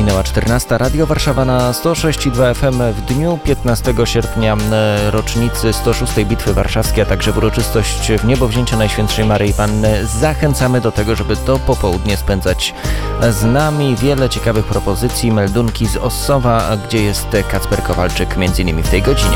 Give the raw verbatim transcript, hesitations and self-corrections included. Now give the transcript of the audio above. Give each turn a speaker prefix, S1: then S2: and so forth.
S1: Minęła czternasta. Radio Warszawa na sto sześć i dwa F M w dniu piętnastego sierpnia rocznicy sto szóstej Bitwy Warszawskiej, a także w uroczystość w niebowzięcia Najświętszej Maryi Panny. Zachęcamy do tego, żeby to popołudnie spędzać z nami. Wiele ciekawych propozycji, meldunki z Ossowa, gdzie jest Kacper Kowalczyk między innymi w tej godzinie.